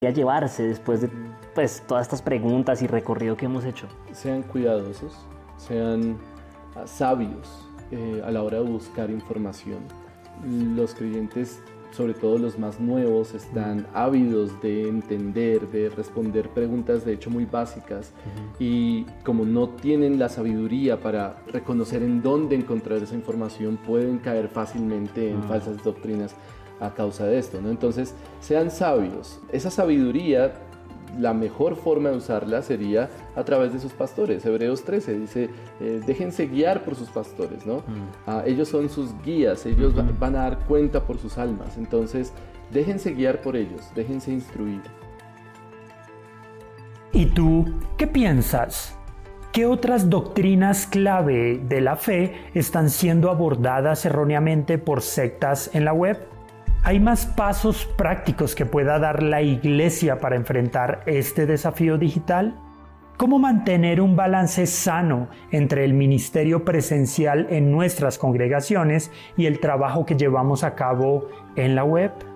llevarse después de pues, todas estas preguntas y recorrido que hemos hecho? Sean cuidadosos, sean sabios a la hora de buscar información. Los creyentes, sobre todo los más nuevos, están ávidos de entender, de responder preguntas de hecho muy básicas, y como no tienen la sabiduría para reconocer en dónde encontrar esa información, pueden caer fácilmente en falsas doctrinas a causa de esto, ¿no? Entonces, sean sabios. Esa sabiduría, la mejor forma de usarla sería a través de sus pastores. Hebreos 13 dice, déjense guiar por sus pastores, ¿no? Ellos son sus guías, ellos van a dar cuenta por sus almas. Entonces, déjense guiar por ellos, déjense instruir. ¿Y tú qué piensas? ¿Qué otras doctrinas clave de la fe están siendo abordadas erróneamente por sectas en la web? ¿Hay más pasos prácticos que pueda dar la Iglesia para enfrentar este desafío digital? ¿Cómo mantener un balance sano entre el ministerio presencial en nuestras congregaciones y el trabajo que llevamos a cabo en la web?